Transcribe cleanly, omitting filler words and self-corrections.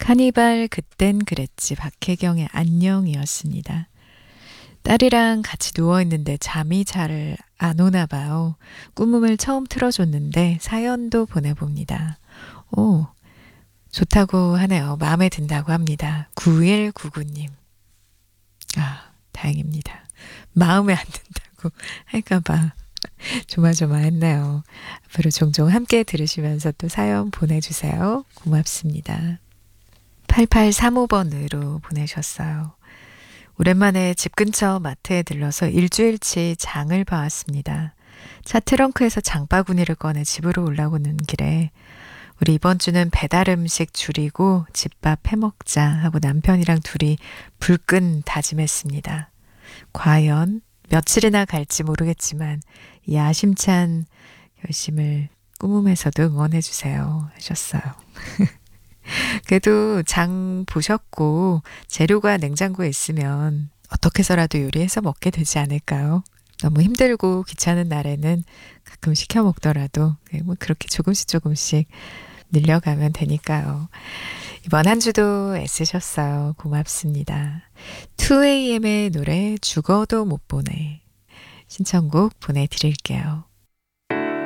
카니발 그땐 그랬지 박혜경의 안녕이었습니다. 딸이랑 같이 누워있는데 잠이 잘 안 오나 봐요. 꿈음을 처음 틀어줬는데 사연도 보내봅니다. 오, 좋다고 하네요. 마음에 든다고 합니다. 9199님. 아, 다행입니다. 마음에 안 든다고 할까봐 조마조마했네요. 앞으로 종종 함께 들으시면서 또 사연 보내주세요. 고맙습니다. 8835번으로 보내셨어요. 오랜만에 집 근처 마트에 들러서 일주일치 장을 봐왔습니다. 차 트렁크에서 장바구니를 꺼내 집으로 올라오는 길에 우리 이번 주는 배달 음식 줄이고 집밥 해먹자 하고 남편이랑 둘이 불끈 다짐했습니다. 과연 며칠이나 갈지 모르겠지만 이 야심찬 결심을 꿈음에서도 응원해주세요 하셨어요. 그래도 장 보셨고 재료가 냉장고에 있으면 어떻게 해서라도 요리해서 먹게 되지 않을까요? 너무 힘들고 귀찮은 날에는 가끔 시켜 먹더라도 뭐 그렇게 조금씩 늘려가면 되니까요. 이번 한 주도 애쓰셨어요. 고맙습니다. 2AM의 노래 죽어도 못 보내 신청곡 보내드릴게요.